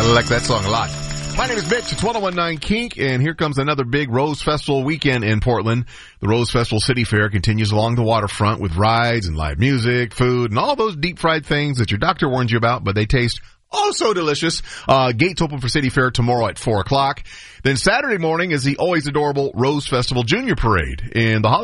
like that song a lot. My name is Mitch. It's 101.9 Kink, and here comes another big Rose Festival weekend in Portland. The Rose Festival City Fair continues along the waterfront with rides and live music, food, and all those deep-fried things that your doctor warned you about, but they taste oh so delicious. Gates open for City Fair tomorrow at 4 o'clock. Then Saturday morning is the always adorable Rose Festival Junior Parade. And the